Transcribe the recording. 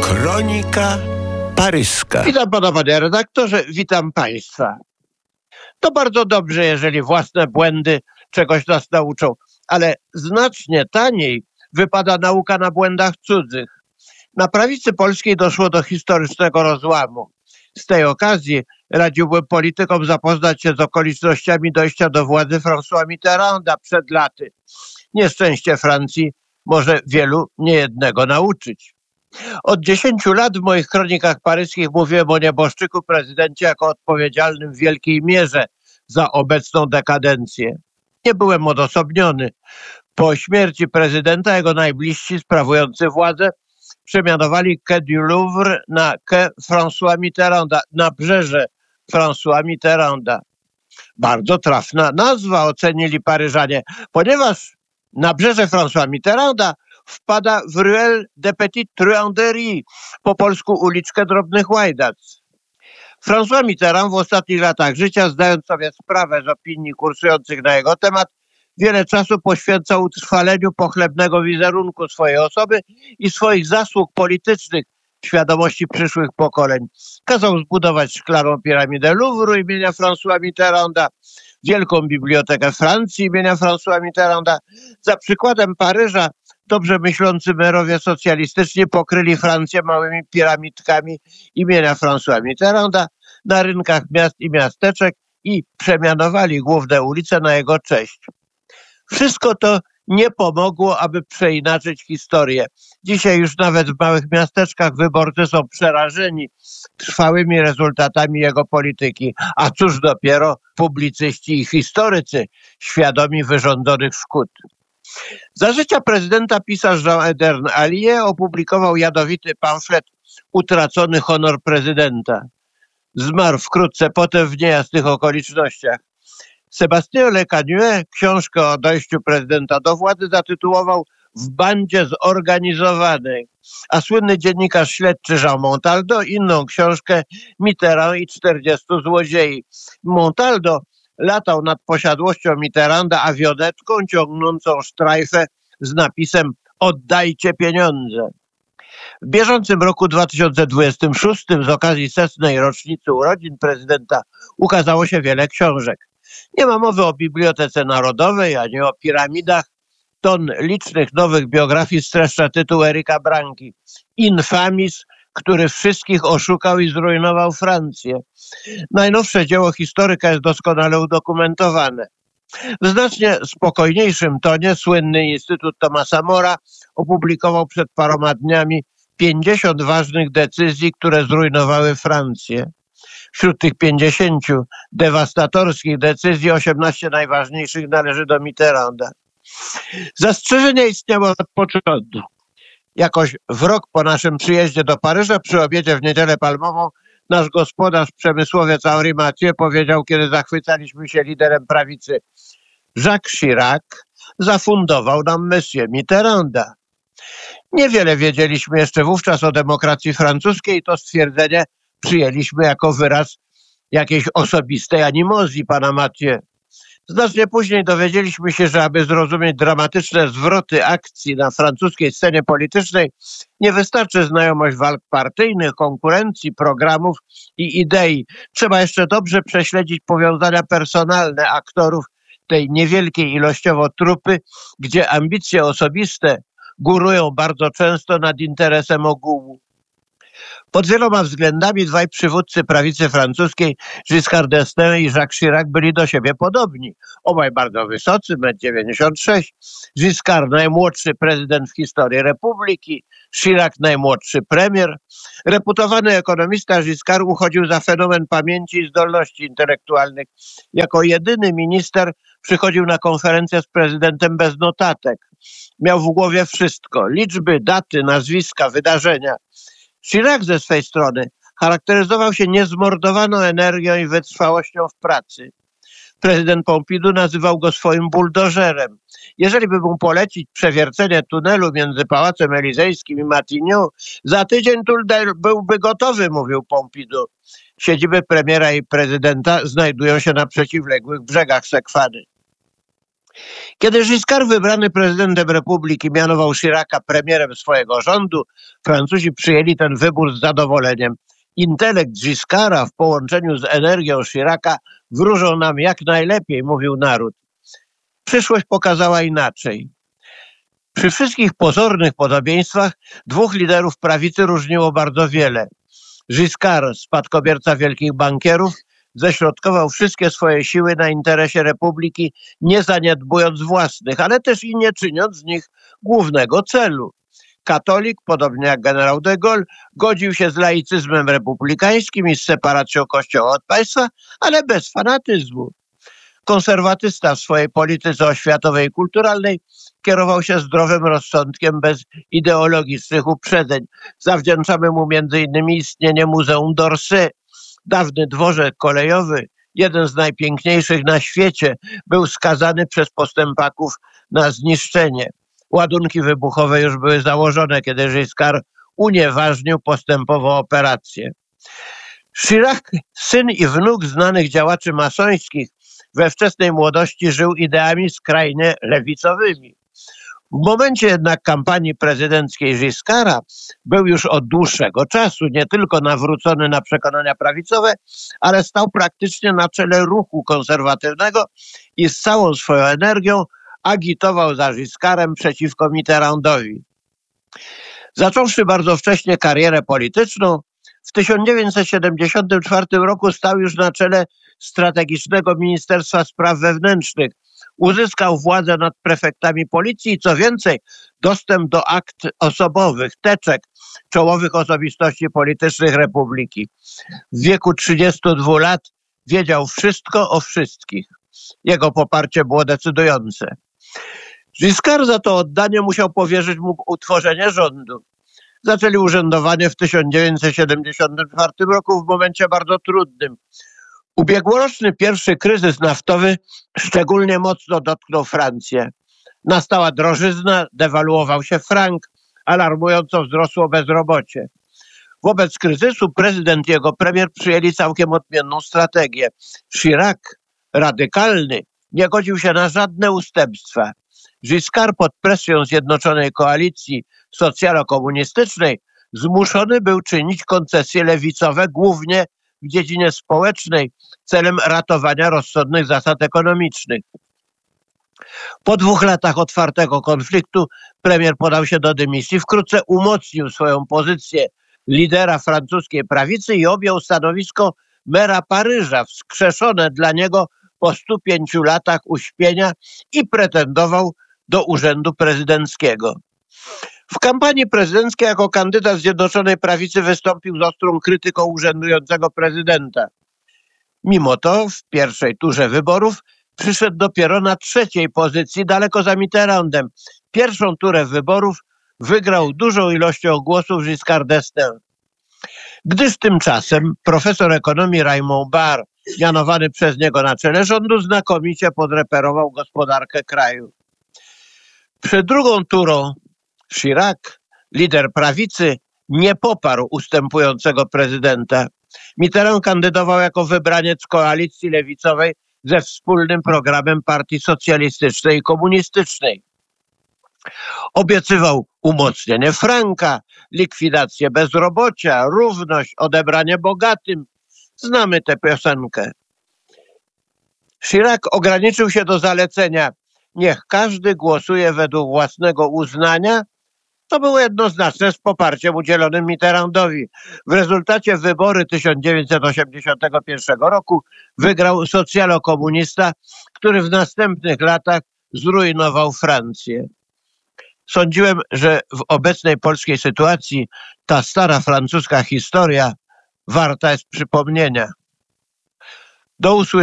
Kronika paryska. Witam pana, panie redaktorze, witam państwa. To bardzo dobrze, jeżeli własne błędy czegoś nas nauczą, ale znacznie taniej wypada nauka na błędach cudzych. Na prawicy polskiej doszło do historycznego rozłamu. Z tej okazji radziłbym politykom zapoznać się z okolicznościami dojścia do władzy François Mitterranda przed laty. Nieszczęście Francji może wielu niejednego nauczyć. Od 10 lat w moich kronikach paryskich mówiłem o nieboszczyku prezydencie jako odpowiedzialnym w wielkiej mierze za obecną dekadencję. Nie byłem odosobniony. Po śmierci prezydenta jego najbliżsi sprawujący władzę przemianowali Quai du Louvre na Quai François Mitterranda, nabrzeże François Mitterranda. Bardzo trafna nazwa, ocenili Paryżanie, ponieważ nabrzeże François Mitterranda wpada w Ruelle des Petites Truanderies, po polsku uliczkę drobnych łajdac. François Mitterrand w ostatnich latach życia, zdając sobie sprawę z opinii kursujących na jego temat, wiele czasu poświęcał utrwaleniu pochlebnego wizerunku swojej osoby i swoich zasług politycznych w świadomości przyszłych pokoleń. Kazał zbudować szklaną piramidę Louvru imienia François Mitterranda, wielką bibliotekę Francji imienia François Mitterranda. Za przykładem Paryża dobrze myślący merowie socjalistyczni pokryli Francję małymi piramidkami imienia François Mitterranda na rynkach miast i miasteczek i przemianowali główne ulice na jego cześć. Wszystko to nie pomogło, aby przeinaczyć historię. Dzisiaj już nawet w małych miasteczkach wyborcy są przerażeni trwałymi rezultatami jego polityki, a cóż dopiero publicyści i historycy świadomi wyrządzonych szkód. Za życia prezydenta pisarz Jean-Edern Allier opublikował jadowity pamflet Utracony honor prezydenta. Zmarł wkrótce potem w niejasnych okolicznościach. Sébastien Le Canuet książkę o dojściu prezydenta do władzy zatytułował W bandzie zorganizowanej, a słynny dziennikarz śledczy Jean Montaldo inną książkę Mitterrand i 40 złodziei. Montaldo latał nad posiadłością Mitterranda awionetką ciągnącą sztrajfę z napisem „Oddajcie pieniądze”. W bieżącym roku 2026 z okazji 100. rocznicy urodzin prezydenta ukazało się wiele książek. Nie ma mowy o Bibliotece Narodowej, ani o piramidach. Ton licznych nowych biografii streszcza tytuł Erika Branki „Infamis”, który wszystkich oszukał i zrujnował Francję. Najnowsze dzieło historyka jest doskonale udokumentowane. W znacznie spokojniejszym tonie słynny Instytut Thomasa More'a opublikował przed paroma dniami 50 ważnych decyzji, które zrujnowały Francję. Wśród tych 50 dewastatorskich decyzji 18 najważniejszych należy do Mitterranda. Zastrzeżenie istniało od początku. Jakoś w rok po naszym przyjeździe do Paryża, przy obiedzie w Niedzielę Palmową, nasz gospodarz, przemysłowiec Henri Mathieu powiedział, kiedy zachwycaliśmy się liderem prawicy: Jacques Chirac zafundował nam Monsieur Mitterranda. Niewiele wiedzieliśmy jeszcze wówczas o demokracji francuskiej i to stwierdzenie przyjęliśmy jako wyraz jakiejś osobistej animozji pana Mathieu. Znacznie później dowiedzieliśmy się, że aby zrozumieć dramatyczne zwroty akcji na francuskiej scenie politycznej, nie wystarczy znajomość walk partyjnych, konkurencji, programów i idei. Trzeba jeszcze dobrze prześledzić powiązania personalne aktorów tej niewielkiej ilościowo trupy, gdzie ambicje osobiste górują bardzo często nad interesem ogółu. Pod wieloma względami dwaj przywódcy prawicy francuskiej, Giscard d'Estaing i Jacques Chirac, byli do siebie podobni. Obaj bardzo wysocy, 1,96 m. Giscard najmłodszy prezydent w historii Republiki, Chirac najmłodszy premier. Reputowany ekonomista Giscard uchodził za fenomen pamięci i zdolności intelektualnych. Jako jedyny minister przychodził na konferencję z prezydentem bez notatek. Miał w głowie wszystko: liczby, daty, nazwiska, wydarzenia. Chirac ze swej strony charakteryzował się niezmordowaną energią i wytrwałością w pracy. Prezydent Pompidou nazywał go swoim buldożerem. Jeżeli by mu polecić przewiercenie tunelu między Pałacem Elizejskim i Matignon, za tydzień tunel byłby gotowy, mówił Pompidou. Siedziby premiera i prezydenta znajdują się na przeciwległych brzegach Sekwany. Kiedy Giscard, wybrany prezydentem republiki, mianował Chiraca premierem swojego rządu, Francuzi przyjęli ten wybór z zadowoleniem. Intelekt Giscarda w połączeniu z energią Chiraca wróżą nam jak najlepiej, mówił naród. Przyszłość pokazała inaczej. Przy wszystkich pozornych podobieństwach dwóch liderów prawicy różniło bardzo wiele. Giscard, spadkobierca wielkich bankierów, ześrodkował wszystkie swoje siły na interesie republiki, nie zaniedbując własnych, ale też i nie czyniąc z nich głównego celu. Katolik, podobnie jak generał de Gaulle, godził się z laicyzmem republikańskim i z separacją Kościoła od państwa, ale bez fanatyzmu. Konserwatysta w swojej polityce oświatowej i kulturalnej kierował się zdrowym rozsądkiem bez ideologicznych uprzedzeń. Zawdzięczamy mu m.in. istnienie Muzeum d'Orsay. Dawny dworzec kolejowy, jeden z najpiękniejszych na świecie, był skazany przez postępaków na zniszczenie. Ładunki wybuchowe już były założone, kiedy Giscard unieważnił postępową operację. Chirac, syn i wnuk znanych działaczy masońskich, we wczesnej młodości żył ideami skrajnie lewicowymi. W momencie jednak kampanii prezydenckiej Giscarda był już od dłuższego czasu nie tylko nawrócony na przekonania prawicowe, ale stał praktycznie na czele ruchu konserwatywnego i z całą swoją energią agitował za Giscardem przeciwko Mitterrandowi. Zacząwszy bardzo wcześnie karierę polityczną, w 1974 roku stał już na czele strategicznego Ministerstwa Spraw Wewnętrznych. Uzyskał władzę nad prefektami policji i co więcej, dostęp do akt osobowych, teczek czołowych osobistości politycznych republiki. W wieku 32 lat wiedział wszystko o wszystkich. Jego poparcie było decydujące. Giscard za to oddanie musiał powierzyć mu utworzenie rządu. Zaczęli urzędowanie w 1974 roku w momencie bardzo trudnym. Ubiegłoroczny pierwszy kryzys naftowy szczególnie mocno dotknął Francję. Nastała drożyzna, dewaluował się frank, alarmująco wzrosło bezrobocie. Wobec kryzysu prezydent i jego premier przyjęli całkiem odmienną strategię. Chirac, radykalny, nie godził się na żadne ustępstwa. Giscard pod presją Zjednoczonej Koalicji Socjalo-Komunistycznej zmuszony był czynić koncesje lewicowe głównie w dziedzinie społecznej celem ratowania rozsądnych zasad ekonomicznych. Po 2 latach otwartego konfliktu premier podał się do dymisji. Wkrótce umocnił swoją pozycję lidera francuskiej prawicy i objął stanowisko mera Paryża, wskrzeszone dla niego po 105 latach uśpienia, i pretendował do urzędu prezydenckiego. W kampanii prezydenckiej jako kandydat Zjednoczonej Prawicy wystąpił z ostrą krytyką urzędującego prezydenta. Mimo to w pierwszej turze wyborów przyszedł dopiero na 3. pozycji, daleko za Mitterrandem. Pierwszą turę wyborów wygrał dużą ilością głosów Giscard d'Estaing. Gdyż tymczasem profesor ekonomii Raymond Barre, mianowany przez niego na czele rządu, znakomicie podreperował gospodarkę kraju. Przed drugą turą Chirac, lider prawicy, nie poparł ustępującego prezydenta. Mitterrand kandydował jako wybraniec koalicji lewicowej ze wspólnym programem Partii Socjalistycznej i Komunistycznej. Obiecywał umocnienie franka, likwidację bezrobocia, równość, odebranie bogatym. Znamy tę piosenkę. Chirac ograniczył się do zalecenia: niech każdy głosuje według własnego uznania. To było jednoznaczne z poparciem udzielonym Mitterrandowi. W rezultacie wybory 1981 roku wygrał socjalokomunista, który w następnych latach zrujnował Francję. Sądziłem, że w obecnej polskiej sytuacji ta stara francuska historia warta jest przypomnienia. Do usłyszenia.